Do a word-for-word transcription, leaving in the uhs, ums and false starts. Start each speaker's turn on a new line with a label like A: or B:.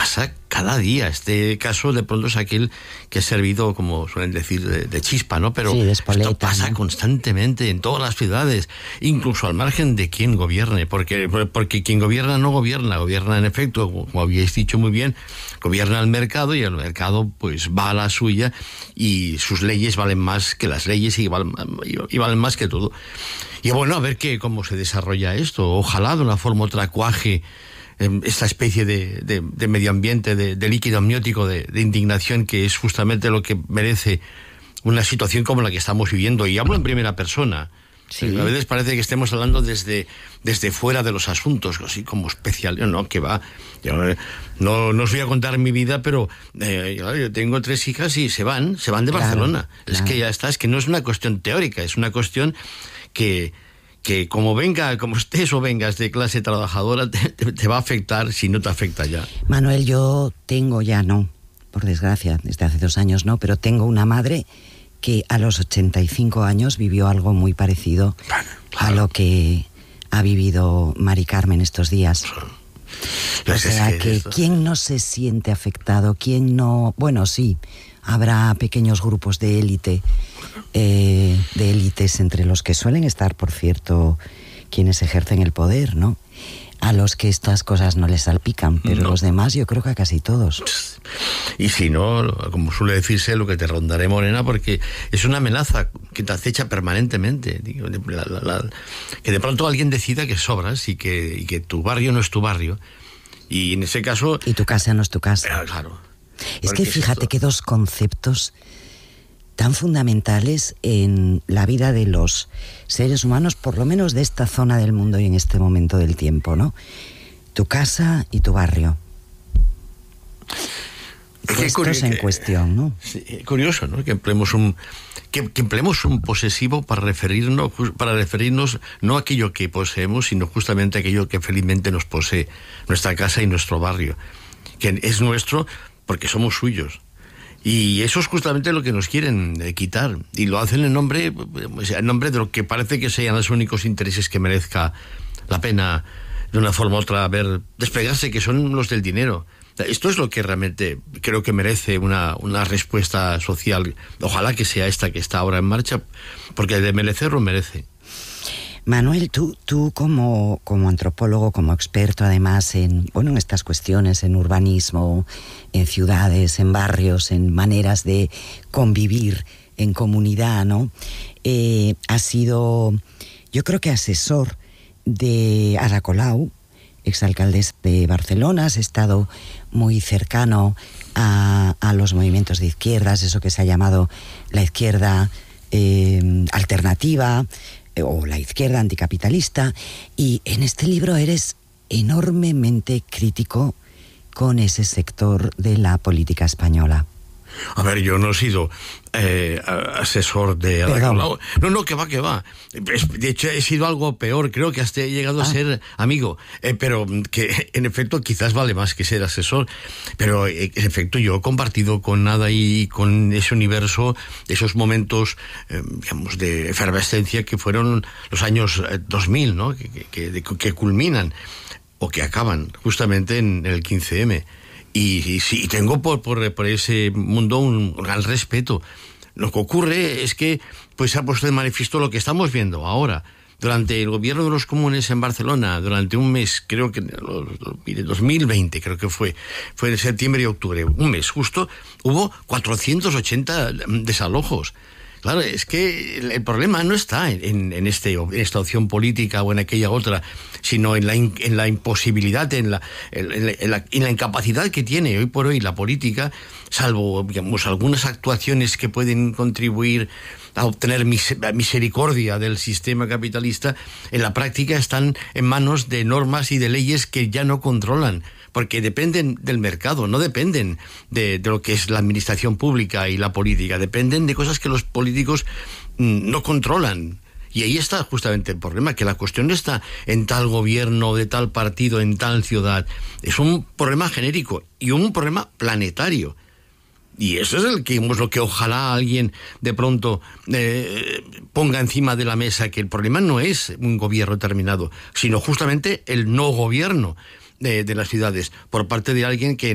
A: pasa cada día. Este caso de pronto es aquel que ha servido, como suelen decir, de, de chispa, ¿no? Pero
B: sí, de espoleta,
A: esto pasa, ¿no?, constantemente en todas las ciudades, incluso al margen de quien gobierne, porque, porque quien gobierna no gobierna, gobierna en efecto, como habíais dicho muy bien, gobierna el mercado, y el mercado pues va a la suya, y sus leyes valen más que las leyes y valen, y valen más que todo. Y bueno, a ver qué, cómo se desarrolla esto. Ojalá de una forma u otra cuaje esta especie de, de, de medio ambiente, de, de líquido amniótico, de, de indignación, que es justamente lo que merece una situación como la que estamos viviendo. Y hablo en primera persona. Sí. A veces parece que estemos hablando desde, desde fuera de los asuntos, así como especial. No, que va. Yo no, no os voy a contar mi vida, pero eh, yo tengo tres hijas y se van, se van de claro, Barcelona. Claro. Es que ya está, es que no es una cuestión teórica, es una cuestión que... que como venga, como estés o vengas de clase trabajadora, te, te, te va a afectar si no te afecta ya.
B: Manuel, yo tengo ya, no, por desgracia, desde hace dos años no, pero tengo una madre que a los ochenta y cinco años vivió algo muy parecido bueno, claro. a lo que ha vivido Mari Carmen estos días. Sí. O sea, que, que ¿quién no se siente afectado? ¿Quién no...? Bueno, sí, habrá pequeños grupos de élite, eh, de élites entre los que suelen estar, por cierto, quienes ejercen el poder, ¿no? A los que estas cosas no les salpican, pero no. Los demás yo creo que a casi todos.
A: Y si no, como suele decirse, lo que te rondaré, morena, porque es una amenaza que te acecha permanentemente. La, la, la, que de pronto alguien decida que sobras y que, y que tu barrio no es tu barrio. Y en ese caso...
B: Y tu casa no es tu casa.
A: Pero, claro.
B: Es que fíjate es que dos conceptos tan fundamentales en la vida de los seres humanos, por lo menos de esta zona del mundo y en este momento del tiempo, ¿no? Tu casa y tu barrio. Puestos en cuestión, ¿no?
A: Sí, curioso, ¿no? Que empleemos un que, que empleemos un posesivo para referirnos para referirnos no a aquello que poseemos, sino justamente a aquello que felizmente nos posee, nuestra casa y nuestro barrio, que es nuestro porque somos suyos. Y eso es justamente lo que nos quieren eh, quitar. Y lo hacen en nombre, en nombre de lo que parece que sean los únicos intereses que merezca la pena, de una forma u otra, ver desplegarse, que son los del dinero. Esto es lo que realmente creo que merece una, una respuesta social. Ojalá que sea esta que está ahora en marcha, porque de merecerlo merece.
B: Manuel, tú, tú como, como antropólogo, como experto además en, bueno, en estas cuestiones, en urbanismo, en ciudades, en barrios, en maneras de convivir en comunidad, ¿no? Eh, has sido, yo creo que asesor de Ada Colau, exalcaldesa de Barcelona, has estado muy cercano a, a los movimientos de izquierdas, eso que se ha llamado la izquierda eh, alternativa, o la izquierda anticapitalista, y en este libro eres enormemente crítico con ese sector de la política española.
A: A ver, yo no he sido eh, asesor de Ada Colau. No, no, que va, que va. De hecho, he sido algo peor. Creo que hasta he llegado ah. a ser amigo. Eh, pero que, en efecto, quizás vale más que ser asesor. Pero, eh, en efecto, yo he compartido con Ada y con ese universo, esos momentos, eh, digamos, de efervescencia que fueron los años eh, dos mil, ¿no? Que, que, que, que culminan o que acaban justamente en el quince eme. Y, y sí, tengo por, por, por ese mundo un gran respeto. Lo que ocurre es que pues se ha puesto de manifiesto lo que estamos viendo ahora. Durante el gobierno de los comunes en Barcelona, durante un mes, creo que dos mil veinte, creo que fue, fue en septiembre y octubre, un mes justo, hubo cuatrocientos ochenta desalojos. Claro, es que el, el problema no está en, en, este, en esta opción política o en aquella otra, sino en la, in, en la imposibilidad, en la, en, en, la, en la incapacidad que tiene hoy por hoy la política, salvo, digamos, algunas actuaciones que pueden contribuir a obtener mis, misericordia del sistema capitalista. En la práctica están en manos de normas y de leyes que ya no controlan, porque dependen del mercado, no dependen de, de lo que es la administración pública y la política, dependen de cosas que los políticos mmm, no controlan. Y ahí está justamente el problema, que la cuestión no está en tal gobierno, de tal partido, en tal ciudad. Es un problema genérico y un problema planetario. Y eso es el que, pues, lo que ojalá alguien de pronto eh, ponga encima de la mesa, que el problema no es un gobierno determinado, sino justamente el no gobierno de, de las ciudades por parte de alguien que